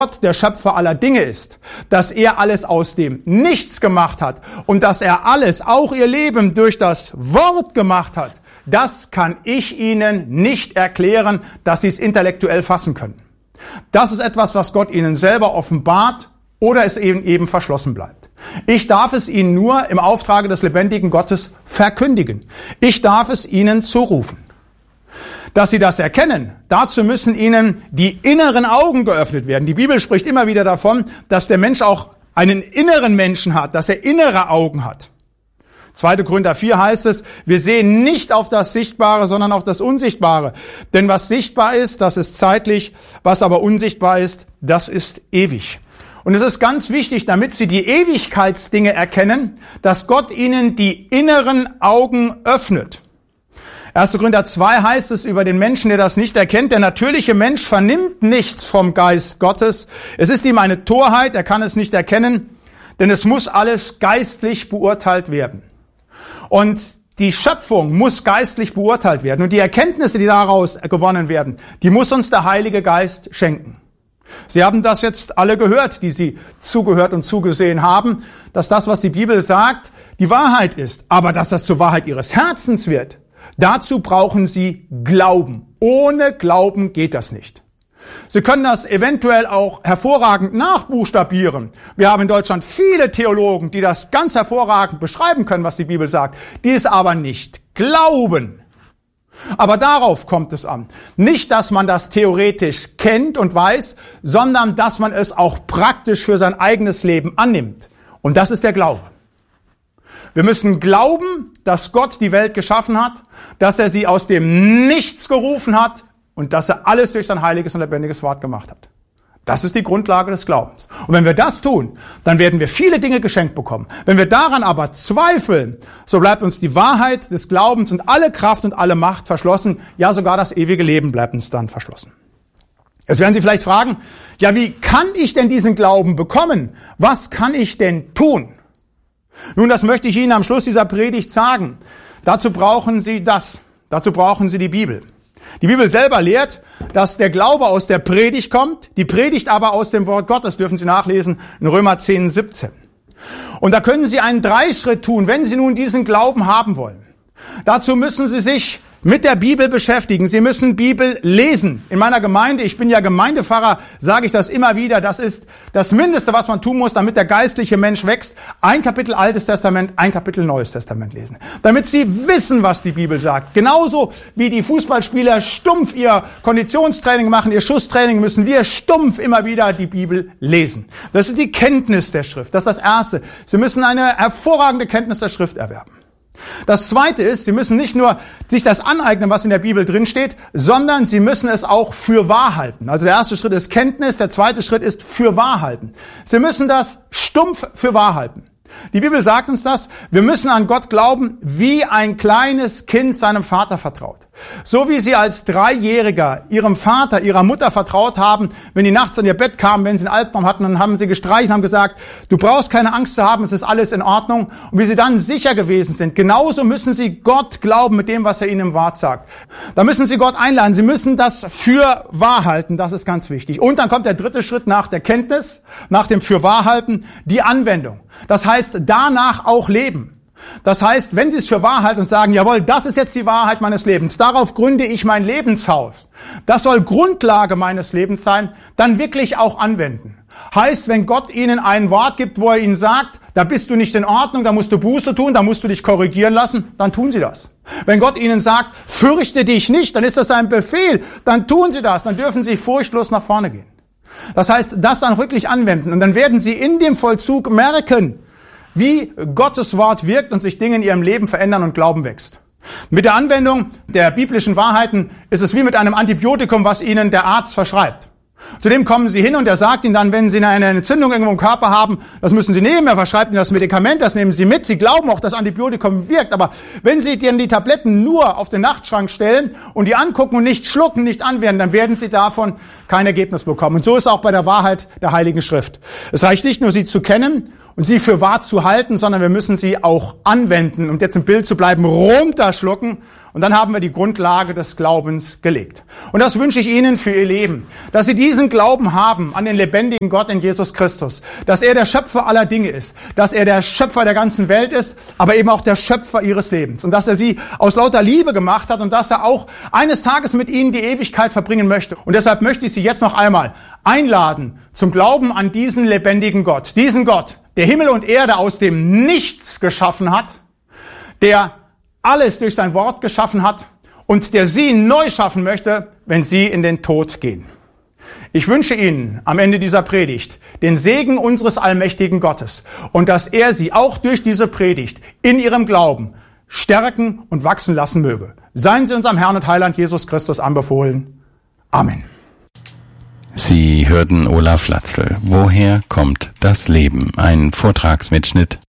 Gott der Schöpfer aller Dinge ist, dass er alles aus dem Nichts gemacht hat und dass er alles, auch ihr Leben, durch das Wort gemacht hat, das kann ich Ihnen nicht erklären, dass Sie es intellektuell fassen können. Das ist etwas, was Gott Ihnen selber offenbart oder es eben verschlossen bleibt. Ich darf es Ihnen nur im Auftrage des lebendigen Gottes verkündigen. Ich darf es Ihnen zurufen. Dass Sie das erkennen, dazu müssen Ihnen die inneren Augen geöffnet werden. Die Bibel spricht immer wieder davon, dass der Mensch auch einen inneren Menschen hat, dass er innere Augen hat. 2. Korinther 4 heißt es, wir sehen nicht auf das Sichtbare, sondern auf das Unsichtbare. Denn was sichtbar ist, das ist zeitlich, was aber unsichtbar ist, das ist ewig. Und es ist ganz wichtig, damit Sie die Ewigkeitsdinge erkennen, dass Gott Ihnen die inneren Augen öffnet. 1. Korinther 2 heißt es über den Menschen, der das nicht erkennt, der natürliche Mensch vernimmt nichts vom Geist Gottes. Es ist ihm eine Torheit, er kann es nicht erkennen, denn es muss alles geistlich beurteilt werden. Und die Schöpfung muss geistlich beurteilt werden. Und die Erkenntnisse, die daraus gewonnen werden, die muss uns der Heilige Geist schenken. Sie haben das jetzt alle gehört, die Sie zugehört und zugesehen haben, dass das, was die Bibel sagt, die Wahrheit ist. Aber dass das zur Wahrheit Ihres Herzens wird, dazu brauchen Sie Glauben. Ohne Glauben geht das nicht. Sie können das eventuell auch hervorragend nachbuchstabieren. Wir haben in Deutschland viele Theologen, die das ganz hervorragend beschreiben können, was die Bibel sagt, die es aber nicht glauben. Aber darauf kommt es an. Nicht, dass man das theoretisch kennt und weiß, sondern dass man es auch praktisch für sein eigenes Leben annimmt. Und das ist der Glaube. Wir müssen glauben, dass Gott die Welt geschaffen hat, dass er sie aus dem Nichts gerufen hat und dass er alles durch sein heiliges und lebendiges Wort gemacht hat. Das ist die Grundlage des Glaubens. Und wenn wir das tun, dann werden wir viele Dinge geschenkt bekommen. Wenn wir daran aber zweifeln, so bleibt uns die Wahrheit des Glaubens und alle Kraft und alle Macht verschlossen. Ja, sogar das ewige Leben bleibt uns dann verschlossen. Jetzt werden Sie vielleicht fragen, ja, wie kann ich denn diesen Glauben bekommen? Was kann ich denn tun? Nun, das möchte ich Ihnen am Schluss dieser Predigt sagen. Dazu brauchen Sie das. Dazu brauchen Sie die Bibel. Die Bibel selber lehrt, dass der Glaube aus der Predigt kommt, die Predigt aber aus dem Wort Gottes, dürfen Sie nachlesen in Römer 10, 17. Und da können Sie einen Dreischritt tun, wenn Sie nun diesen Glauben haben wollen. Dazu müssen Sie sich mit der Bibel beschäftigen. Sie müssen Bibel lesen. In meiner Gemeinde, ich bin ja Gemeindepfarrer, sage ich das immer wieder, das ist das Mindeste, was man tun muss, damit der geistliche Mensch wächst. Ein Kapitel Altes Testament, ein Kapitel Neues Testament lesen. Damit Sie wissen, was die Bibel sagt. Genauso wie die Fußballspieler stumpf ihr Konditionstraining machen, ihr Schusstraining, müssen wir stumpf immer wieder die Bibel lesen. Das ist die Kenntnis der Schrift. Das ist das Erste. Sie müssen eine hervorragende Kenntnis der Schrift erwerben. Das Zweite ist, Sie müssen nicht nur sich das aneignen, was in der Bibel drin steht, sondern Sie müssen es auch für wahr halten. Also der erste Schritt ist Kenntnis, der zweite Schritt ist für wahr halten. Sie müssen das stumpf für wahr halten. Die Bibel sagt uns das, wir müssen an Gott glauben, wie ein kleines Kind seinem Vater vertraut. So wie Sie als Dreijähriger Ihrem Vater, Ihrer Mutter vertraut haben, wenn die nachts an Ihr Bett kamen, wenn Sie einen Albtraum hatten, dann haben Sie gestreichelt und haben gesagt, du brauchst keine Angst zu haben, es ist alles in Ordnung. Und wie Sie dann sicher gewesen sind, genauso müssen Sie Gott glauben mit dem, was er Ihnen im Wort sagt. Da müssen Sie Gott einladen, Sie müssen das für wahr halten, das ist ganz wichtig. Und dann kommt der dritte Schritt nach der Kenntnis, nach dem für wahr halten, die Anwendung. Das heißt, danach auch leben. Das heißt, wenn Sie es für wahr halten und sagen, jawohl, das ist jetzt die Wahrheit meines Lebens, darauf gründe ich mein Lebenshaus, das soll Grundlage meines Lebens sein, dann wirklich auch anwenden. Heißt, wenn Gott Ihnen ein Wort gibt, wo er Ihnen sagt, da bist du nicht in Ordnung, da musst du Buße tun, da musst du dich korrigieren lassen, dann tun Sie das. Wenn Gott Ihnen sagt, fürchte dich nicht, dann ist das ein Befehl, dann tun Sie das, dann dürfen Sie furchtlos nach vorne gehen. Das heißt, das dann wirklich anwenden und dann werden Sie in dem Vollzug merken, wie Gottes Wort wirkt und sich Dinge in Ihrem Leben verändern und Glauben wächst. Mit der Anwendung der biblischen Wahrheiten ist es wie mit einem Antibiotikum, was Ihnen der Arzt verschreibt. Zudem kommen Sie hin und er sagt Ihnen dann, wenn Sie eine Entzündung irgendwo im Körper haben, das müssen Sie nehmen. Er verschreibt Ihnen das Medikament, das nehmen Sie mit. Sie glauben auch, dass Antibiotikum wirkt. Aber wenn Sie die Tabletten nur auf den Nachtschrank stellen und die angucken und nicht schlucken, nicht anwenden, dann werden Sie davon kein Ergebnis bekommen. Und so ist auch bei der Wahrheit der Heiligen Schrift. Es reicht nicht nur, sie zu kennen und sie für wahr zu halten, sondern wir müssen sie auch anwenden. Und jetzt im Bild zu bleiben, runterschlucken Und dann haben wir die Grundlage des Glaubens gelegt. Und das wünsche ich Ihnen für Ihr Leben, dass Sie diesen Glauben haben an den lebendigen Gott in Jesus Christus, dass er der Schöpfer aller Dinge ist, dass er der Schöpfer der ganzen Welt ist, aber eben auch der Schöpfer Ihres Lebens und dass er Sie aus lauter Liebe gemacht hat und dass er auch eines Tages mit Ihnen die Ewigkeit verbringen möchte. Und deshalb möchte ich Sie jetzt noch einmal einladen zum Glauben an diesen lebendigen Gott, diesen Gott, der Himmel und Erde aus dem Nichts geschaffen hat, der alles durch sein Wort geschaffen hat und der Sie neu schaffen möchte, wenn Sie in den Tod gehen. Ich wünsche Ihnen am Ende dieser Predigt den Segen unseres allmächtigen Gottes und dass er Sie auch durch diese Predigt in Ihrem Glauben stärken und wachsen lassen möge. Seien Sie unserem Herrn und Heiland Jesus Christus anbefohlen. Amen. Sie hörten Olaf Latzel. Woher kommt das Leben? Ein Vortragsmitschnitt